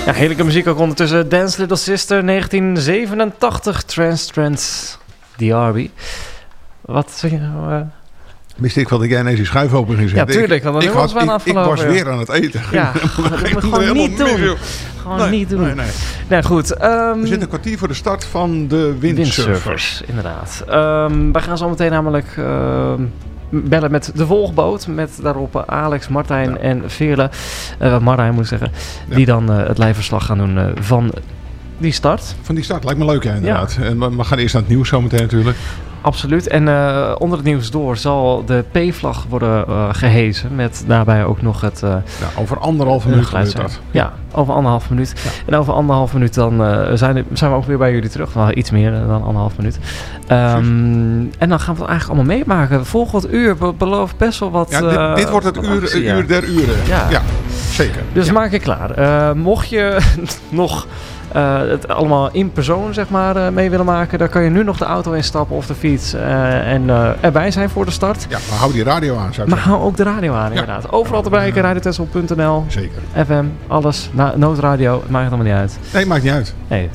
Ja, heerlijke muziek ook ondertussen. Dance Little Sister, 1987. Trans DRB. Wat zeg je nou? Wist ik wel dat jij ineens die schuif open ging zetten? Ja, tuurlijk. Want ik was weer aan het eten. Ja, dat moet je gewoon niet doen. Gewoon niet doen. Nee. Nou goed. We zitten een kwartier voor de start van de Windsurfers. Inderdaad. Wij gaan zo meteen namelijk bellen met de volgboot. Met daarop Alex, Martijn en Veerle. Martijn moet ik zeggen. Ja. Die dan het liveverslag gaan doen van die start. Van die start, lijkt me leuk inderdaad. Ja. En we gaan eerst naar het nieuws zo meteen natuurlijk. Absoluut. En onder het nieuws door zal de P-vlag worden gehesen. Met daarbij ook nog het... over 1,5 minuut gebeurt dat. Ja, over 1,5 minuut. Ja. En over 1,5 minuut dan zijn we ook weer bij jullie terug. Wel iets meer dan 1,5 minuut. En dan gaan we het eigenlijk allemaal meemaken. Volgend uur belooft best wel wat... Ja, dit wordt het uur der uren. Ja, zeker. Dus maak je klaar. Mocht je nog... het allemaal in persoon zeg maar mee willen maken, dan kan je nu nog de auto instappen of de fiets en erbij zijn voor de start. Ja, maar hou die radio aan. Maar hou ook de radio aan inderdaad. Overal te bereiken, radiotexel.nl, zeker. FM, alles, noodradio, het maakt het allemaal niet uit. Nee, maakt niet uit. Nee.